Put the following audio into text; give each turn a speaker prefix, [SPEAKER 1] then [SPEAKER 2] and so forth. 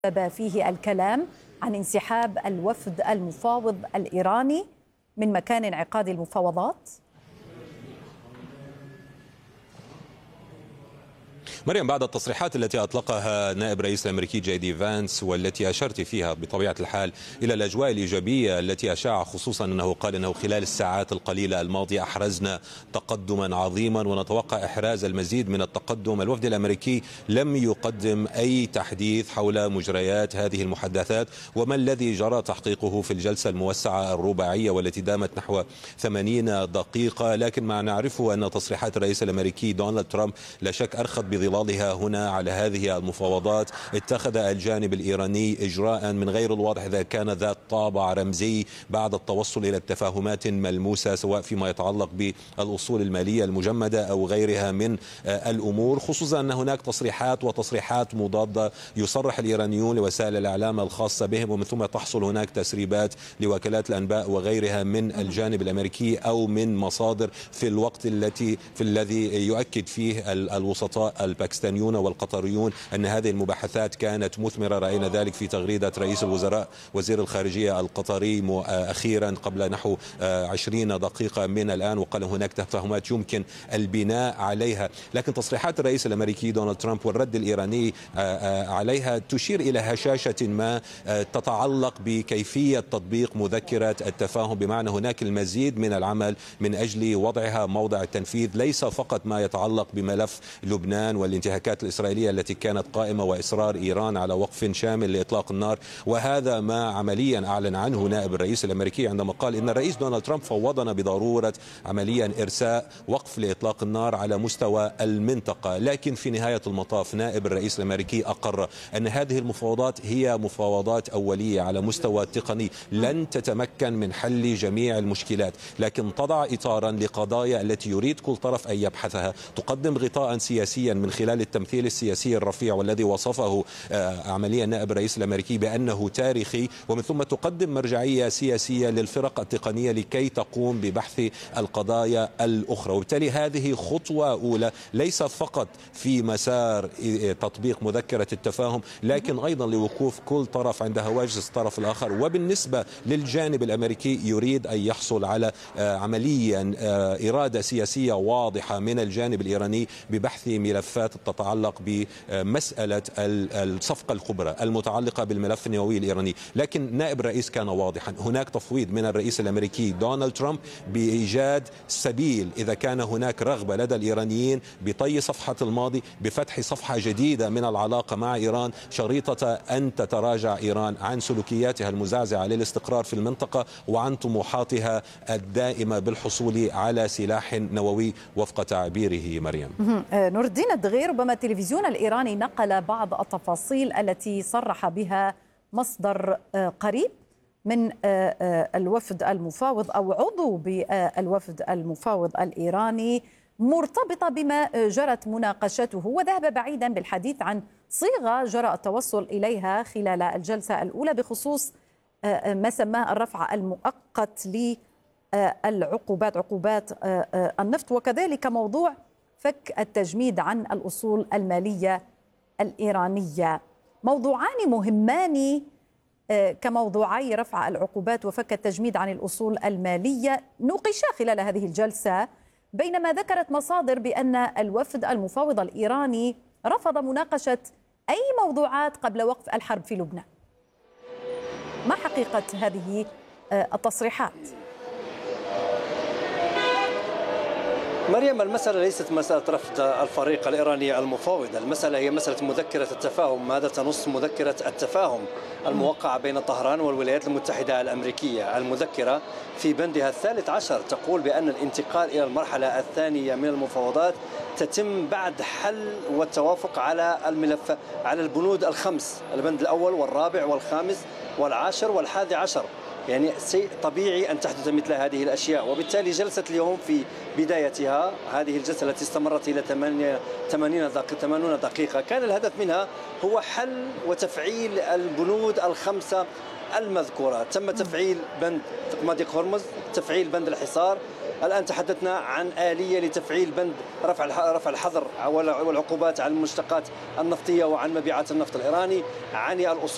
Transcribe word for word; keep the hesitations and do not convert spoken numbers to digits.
[SPEAKER 1] سبب فيه الكلام عن انسحاب الوفد المفاوض الإيراني من مكان انعقاد المفاوضات.
[SPEAKER 2] مريم، بعد التصريحات التي أطلقها نائب الرئيس الأمريكي جي دي فانس والتي أشرت فيها بطبيعة الحال إلى الأجواء الإيجابية التي أشاع، خصوصا أنه قال أنه خلال الساعات القليلة الماضية أحرزنا تقدما عظيما ونتوقع إحراز المزيد من التقدم. الوفد الأمريكي لم يقدم أي تحديث حول مجريات هذه المحادثات وما الذي جرى تحقيقه في الجلسة الموسعة الرباعية والتي دامت نحو ثمانين دقيقة. لكن ما نعرفه أن تصريحات الرئيس الأمريكي دونالد ترامب لا شك أرخت بظلالها هنا على هذه المفاوضات. اتخذ الجانب الإيراني إجراء من غير الواضح إذا كان ذات طابع رمزي بعد التوصل إلى اتفاهمات ملموسة، سواء فيما يتعلق بالأصول المالية المجمدة أو غيرها من الأمور، خصوصا أن هناك تصريحات وتصريحات مضادة يصرح الإيرانيون لوسائل الإعلام الخاصة بهم، ومن ثم تحصل هناك تسريبات لوكالات الأنباء وغيرها من الجانب الأمريكي أو من مصادر في الوقت التي في الذي يؤكد فيه الوسطاء الباكستانيون والقطريون أن هذه المباحثات كانت مثمرة. رأينا ذلك في تغريدة رئيس الوزراء وزير الخارجية القطري أخيرا قبل نحو عشرين دقيقة من الآن، وقال هناك تفاهمات يمكن البناء عليها. لكن تصريحات الرئيس الأمريكي دونالد ترامب والرد الإيراني عليها تشير إلى هشاشة ما تتعلق بكيفية تطبيق مذكرة التفاهم، بمعنى هناك المزيد من العمل من أجل وضعها موضع التنفيذ، ليس فقط ما يتعلق بملف لبنان والانتهاكات الإسرائيلية التي كانت قائمة وإصرار إيران على وقف شامل لإطلاق النار. وهذا ما عمليا أعلن عنه نائب الرئيس الأمريكي عندما قال إن الرئيس دونالد ترامب فوضنا بضرورة عمليا إرساء وقف لإطلاق النار على مستوى المنطقة. لكن في نهاية المطاف نائب الرئيس الأمريكي أقر أن هذه المفاوضات هي مفاوضات أولية على مستوى تقني، لن تتمكن من حل جميع المشكلات، لكن تضع إطارا لقضايا التي يريد كل طرف أن يبحثها، تقدم غطاء سياسيا من خلال التمثيل السياسي الرفيع والذي وصفه عمليا نائب الرئيس الأمريكي بأنه تاريخي، ومن ثم تقدم مرجعية سياسية للفرق التقنية لكي تقوم ببحث القضايا الأخرى. وبالتالي هذه خطوة أولى ليست فقط في مسار تطبيق مذكرة التفاهم، لكن أيضا لوقوف كل طرف عند هواجس الطرف الآخر. وبالنسبة للجانب الأمريكي يريد أن يحصل على عمليا إرادة سياسية واضحة من الجانب الإيراني ببحث ملفات تتعلق بمسألة الصفقة الكبرى المتعلقة بالملف النووي الإيراني. لكن نائب الرئيس كان واضحا، هناك تفويض من الرئيس الأمريكي دونالد ترامب بإيجاد سبيل إذا كان هناك رغبة لدى الإيرانيين بطي صفحة الماضي، بفتح صفحة جديدة من العلاقة مع إيران، شريطة أن تتراجع إيران عن سلوكياتها المزعزعة للاستقرار في المنطقة وعن طموحاتها الدائمة بالحصول على سلاح نووي وفق تعبيره. مريم،
[SPEAKER 1] نور الدين الدغير، ربما التلفزيون الإيراني نقل بعض التفاصيل التي صرح بها مصدر قريب من الوفد المفاوض أو عضو بالوفد المفاوض الإيراني مرتبطة بما جرت مناقشته، وذهب بعيدا بالحديث عن صيغة جرى التوصل إليها خلال الجلسة الأولى بخصوص ما سماه الرفع المؤقت للعقوبات، عقوبات النفط، وكذلك موضوع فك التجميد عن الأصول المالية الإيرانية. موضوعان مهمان كموضوعي رفع العقوبات وفك التجميد عن الأصول المالية نوقشا خلال هذه الجلسة، بينما ذكرت مصادر بأن الوفد المفاوض الإيراني رفض مناقشة أي موضوعات قبل وقف الحرب في لبنان. ما حقيقة هذه التصريحات؟
[SPEAKER 3] مريم، المسألة ليست مسألة رفض الفريق الإيراني المفاوض، المسألة هي مسألة مذكرة التفاهم. ماذا تنص مذكرة التفاهم الموقعة بين طهران والولايات المتحدة الأمريكية؟ المذكرة في بندها الثالث عشر تقول بأن الانتقال إلى المرحلة الثانية من المفاوضات تتم بعد حل والتوافق على الملف على البنود الخمس، البند الأول والرابع والخامس والعاشر والحادي عشر. يعني شيء طبيعي أن تحدث مثل هذه الأشياء، وبالتالي جلسة اليوم في بدايتها هذه الجلسة التي استمرت إلى ثمانين دقيقة كان الهدف منها هو حل وتفعيل البنود الخمسة المذكورة. تم تفعيل بند مضيق هرمز، تفعيل بند الحصار، الآن تحدثنا عن آلية لتفعيل بند رفع رفع الحظر والعقوبات على المشتقات النفطية وعن مبيعات النفط الإيراني، عن الأصول